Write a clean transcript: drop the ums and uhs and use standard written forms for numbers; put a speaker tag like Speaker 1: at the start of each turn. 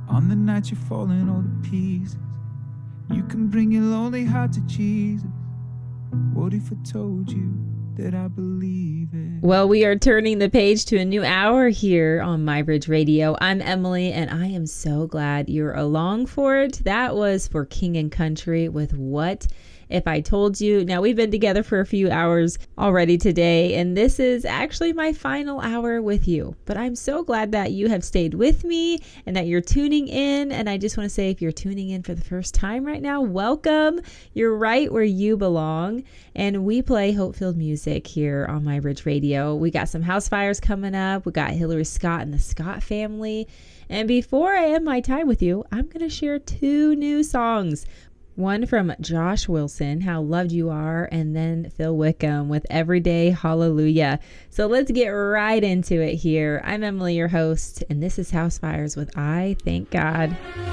Speaker 1: On the night you're falling all to pieces, you can bring your lonely heart to Jesus. What if I told you that I believe it?
Speaker 2: Well, we are turning the page to a new hour here on MyBridge Radio. I'm Emily, and I am so glad you're along for it. That was for King and Country with What If I Told You. Now, we've been together for a few hours already today, and this is actually my final hour with you. But I'm so glad that you have stayed with me and that you're tuning in. And I just want to say, if you're tuning in for the first time right now, welcome. You're right where you belong. And we play hope-filled music here on MyBridge Radio. We got some house fires coming up. We got Hillary Scott and the Scott family. And before I end my time with you, I'm going to share 2 new songs. One from Josh Wilson, How Loved You Are, and then Phil Wickham with Everyday Hallelujah. So let's get right into it here. I'm Emily, your host, and this is House Fires with I Thank God.